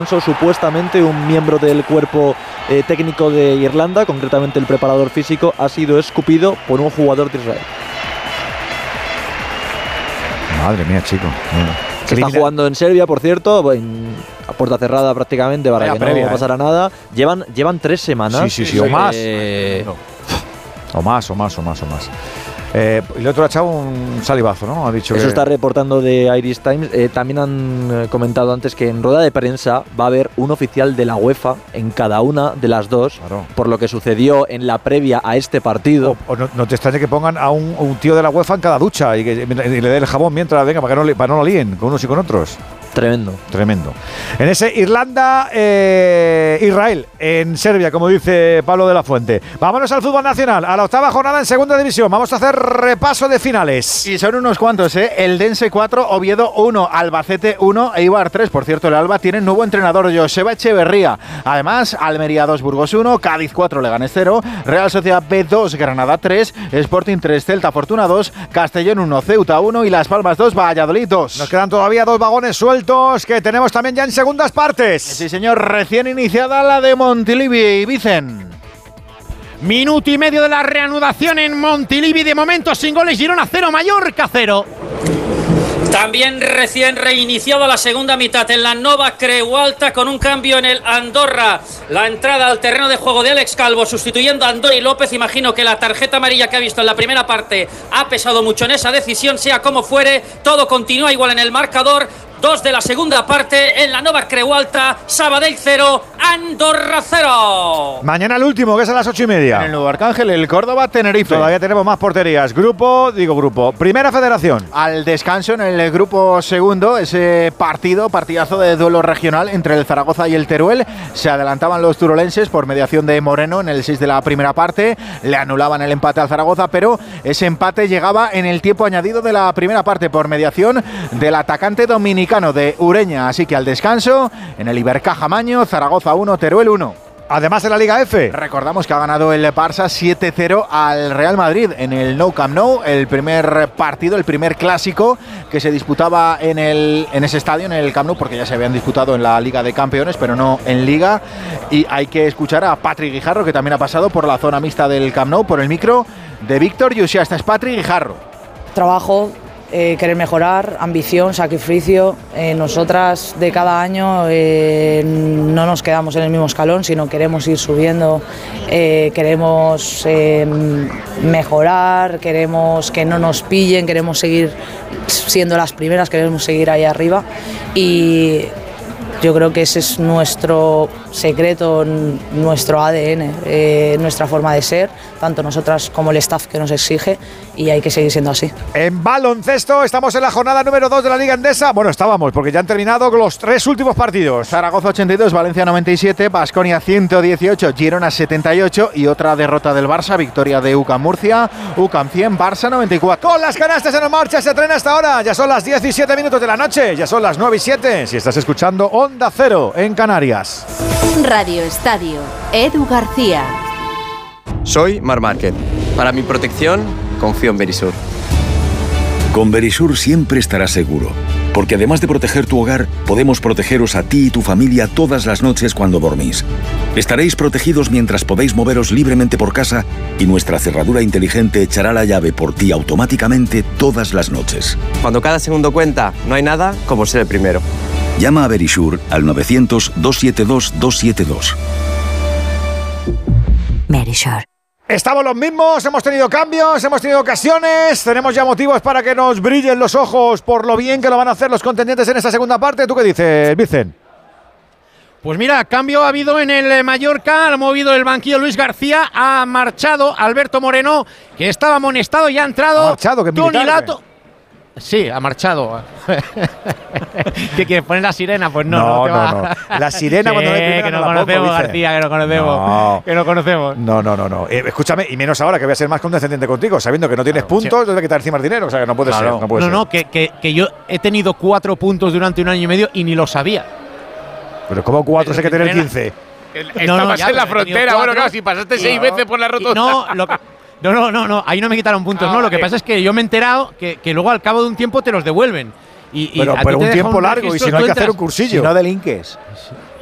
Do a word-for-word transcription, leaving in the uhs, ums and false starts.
Supuestamente un miembro del cuerpo eh, técnico de Irlanda, concretamente el preparador físico, ha sido escupido por un jugador de Israel. Madre mía, chico. Se está jugando en Serbia, por cierto, en, a puerta cerrada prácticamente para Vaya que previa, no pasara eh. nada. Llevan, llevan tres semanas. Sí, sí, sí, o más. Eh, o más, o más, o más, o más. Eh, y el otro ha echado un salivazo, ¿no? Ha dicho Eso que... está reportando de Irish Times. Eh, también han comentado antes que en rueda de prensa va a haber un oficial de la UEFA en cada una de las dos, claro, por lo que sucedió en la previa a este partido. O, o no, no te extrañe que pongan a un, un tío de la UEFA en cada ducha y, que, y le dé el jabón mientras venga para que no, para no lo líen con unos y con otros. Tremendo. Tremendo. En ese Irlanda, eh, Israel, en Serbia, como dice Pablo de la Fuente. Vámonos al fútbol nacional, a la octava jornada en segunda división. Vamos a hacer repaso de finales. Y son unos cuantos, ¿eh? El Dense cuatro, Oviedo uno, Albacete uno, Eibar tres. Por cierto, el Alba tiene nuevo entrenador, Joseba Echeverría. Además, Almería dos, Burgos uno, Cádiz cuatro, Leganés cero, Real Sociedad B dos, Granada tres, Sporting tres, Celta Fortuna dos, Castellón uno, Ceuta uno y Las Palmas dos, Valladolid dos. Nos quedan todavía dos vagones sueltos que tenemos también ya en segundas partes. Sí, señor, recién iniciada la de Montilivi y Vicen. Minuto y medio de la reanudación en Montilivi. De momento sin goles, Girona cero, Mallorca cero. También recién reiniciada la segunda mitad en la Nova Creu Alta con un cambio en el Andorra. La entrada al terreno de juego de Alex Calvo sustituyendo a Andoni López. Imagino que la tarjeta amarilla que ha visto en la primera parte ha pesado mucho en esa decisión. Sea como fuere, todo continúa igual en el marcador. Dos de la segunda parte en la Nova Creu Alta, Sabadell cero, Andorra cero. Mañana el último, que es a las ocho y media. En el Nuevo Arcángel, el Córdoba, Tenerife. Todavía tenemos más porterías. Grupo, digo grupo, Primera Federación. Al descanso en el grupo segundo, ese partido, partidazo de duelo regional entre el Zaragoza y el Teruel. Se adelantaban los turolenses por mediación de Moreno en el seis de la primera parte. Le anulaban el empate al Zaragoza, pero ese empate llegaba en el tiempo añadido de la primera parte por mediación del atacante dominicano de Ureña. Así que al descanso, en el Ibercaja Maño, Zaragoza uno, Teruel uno. Además en la Liga F. Recordamos que ha ganado el Barça siete cero al Real Madrid en el Nou Camp Nou, el primer partido, el primer clásico que se disputaba en, el, en ese estadio, en el Camp Nou, porque ya se habían disputado en la Liga de Campeones, pero no en Liga. Y hay que escuchar a Patrick Guijarro, que también ha pasado por la zona mixta del Camp Nou, por el micro de Víctor Yusia. Este es Patrick Guijarro. Trabajo, Eh, querer mejorar, ambición, sacrificio. Eh, nosotras de cada año eh, no nos quedamos en el mismo escalón, sino queremos ir subiendo, eh, queremos eh, mejorar, queremos que no nos pillen, queremos seguir siendo las primeras, queremos seguir ahí arriba y yo creo que ese es nuestro secreto, nuestro A D N, eh, nuestra forma de ser, tanto nosotras como el staff que nos exige, y hay que seguir siendo así. En baloncesto estamos en la jornada número dos de la Liga Endesa. Bueno, estábamos porque ya han terminado los tres últimos partidos. Zaragoza ochenta y dos, Valencia noventa y siete, Baskonia ciento dieciocho, Girona setenta y ocho y otra derrota del Barça, victoria de U C A M Murcia, U C A M cien, Barça noventa y cuatro. Con las canastas en marcha se trena hasta ahora. Ya son las diecisiete minutos de la noche, ya son las nueve y siete. Si estás escuchando Onda Cero en Canarias. Radio Estadio, Edu García. Soy Mar Márquez. Para mi protección, confío en Verisur. Con Verisur siempre estarás seguro, porque además de proteger tu hogar, podemos protegeros a ti y tu familia todas las noches cuando dormís. Estaréis protegidos mientras podéis moveros libremente por casa y nuestra cerradura inteligente echará la llave por ti automáticamente todas las noches. Cuando cada segundo cuenta, no hay nada como ser el primero. Llama a Verisur al novecientos, doscientos setenta y dos, doscientos setenta y dos. Verisur. Estamos los mismos, hemos tenido cambios, hemos tenido ocasiones, tenemos ya motivos para que nos brillen los ojos por lo bien que lo van a hacer los contendientes en esta segunda parte. ¿Tú qué dices, Vicen? Pues mira, cambio ha habido en el Mallorca, ha movido el banquillo Luis García, ha marchado Alberto Moreno, que estaba amonestado y ha entrado ¿Ha marchado? ¿Qué Toni militar, Lato. Sí, ha marchado. ¿Qué quieres poner la sirena? Pues no, no, no, te no, va. no. La sirena sí, cuando no hay primera que no no la conocemos, pongo, García, que no conocemos. No. Que no conocemos. No, no, no, no. Eh, escúchame, y menos ahora que voy a ser más condescendiente contigo, sabiendo que no tienes Claro, puntos, sí. te voy a quitar encima el dinero. O sea, que no puede Claro. ser. No, puede no, ser. no, que, que, que yo he tenido cuatro puntos durante un año y medio y ni lo sabía. Pero como cuatro sé que tener Pero- quince. No, Estabas no, ya, en la pero he tenido frontera, bueno, cuatro. claro, si pasaste seis No. veces por la rotonda. No, lo que, no, no, no, no, ahí no me quitaron puntos, Ah, no. Lo que vale. pasa es que yo me he enterado que, que luego al cabo de un tiempo te los devuelven. Y, y pero a ti pero te un deja tiempo largo y registro, si no hay tú que hacer entras. un cursillo. Si no delinques.